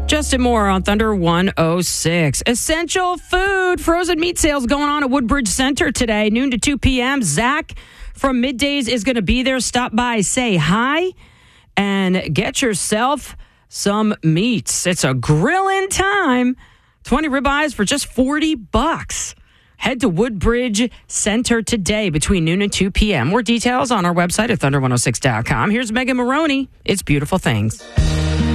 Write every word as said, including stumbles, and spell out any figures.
Justin Moore on Thunder one oh six. Essential food, frozen meat sales going on at Woodbridge Center today, noon to two p.m. Zach from Middays is going to be there. Stop by, say hi, and get yourself some meats. It's a grilling time. twenty ribeyes for just forty bucks. Head to Woodbridge Center today between noon and two p.m. More details on our website at thunder one oh six dot com. Here's Megan Maroney. It's Beautiful Things.